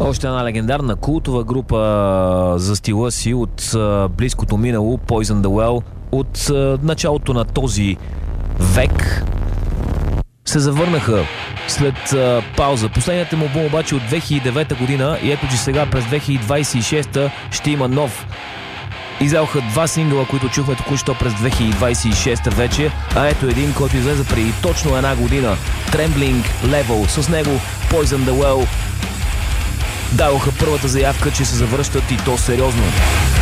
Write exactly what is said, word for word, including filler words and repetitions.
Още една легендарна култова група за стила си от а, близкото минало, Poison the Well, от а, началото на този век се завърнаха след а, пауза. Последният му албум обаче от две хиляди и девета година и ето, че сега през две хиляди двадесет и шеста ще има нов. Излязоха два сингъла, които чухме току-що през две хиляди двадесет и шеста вече, а ето един, който излезе преди точно една година. Trembling Level. С него Poison the Well дадоха първата заявка, че се завръщат и то сериозно.